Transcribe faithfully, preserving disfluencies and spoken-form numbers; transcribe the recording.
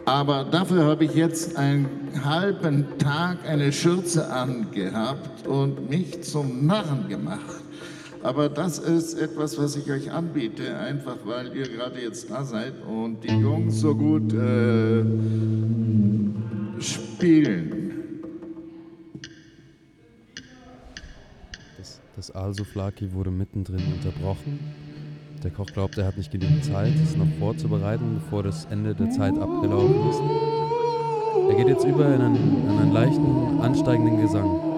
Aber dafür habe ich jetzt einen halben Tag eine Schürze angehabt und mich zum Narren gemacht. Aber das ist etwas, was ich euch anbiete, einfach weil ihr gerade jetzt da seid und die Jungs so gut äh, spielen. Das, das Al-Souflaki wurde mittendrin unterbrochen. Der Koch glaubt, er hat nicht genügend Zeit, es noch vorzubereiten, bevor das Ende der Zeit abgelaufen ist. Er geht jetzt über in einen, in einen leichten, ansteigenden Gesang.